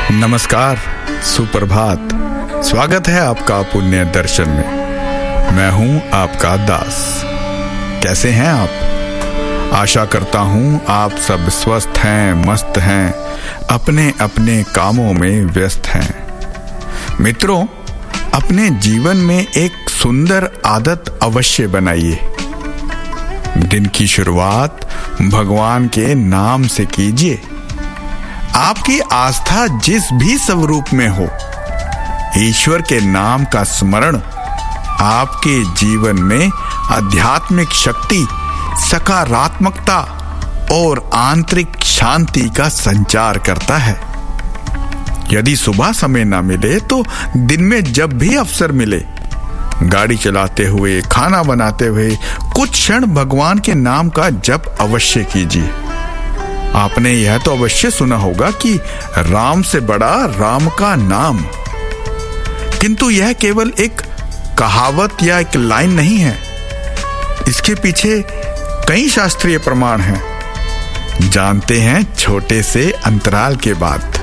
नमस्कार, सुप्रभात। स्वागत है आपका पुण्य दर्शन में। मैं हूं आपका दास। कैसे हैं आप? आशा करता हूं आप सब स्वस्थ हैं, मस्त हैं, अपने अपने कामों में व्यस्त हैं। मित्रों, अपने जीवन में एक सुंदर आदत अवश्य बनाइए। दिन की शुरुआत भगवान के नाम से कीजिए। आपकी आस्था जिस भी स्वरूप में हो, ईश्वर के नाम का स्मरण आपके जीवन में आध्यात्मिक शक्ति, सकारात्मकता और आंतरिक शांति का संचार करता है। यदि सुबह समय ना मिले तो दिन में जब भी अवसर मिले, गाड़ी चलाते हुए, खाना बनाते हुए कुछ क्षण भगवान के नाम का जप अवश्य कीजिए। आपने यह तो अवश्य सुना होगा कि राम से बड़ा राम का नाम। किंतु यह केवल एक कहावत या एक लाइन नहीं है। इसके पीछे कई शास्त्रीय प्रमाण हैं। जानते हैं छोटे से अंतराल के बाद।